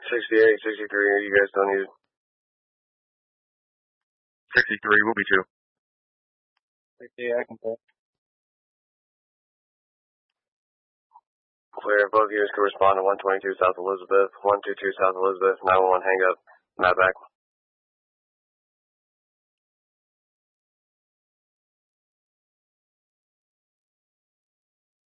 68, 63, you guys don't need 63, we'll be 2. 68, I can put. Clear, both units can respond to 122 South Elizabeth, 122 South Elizabeth, 911 hang up, Matt back.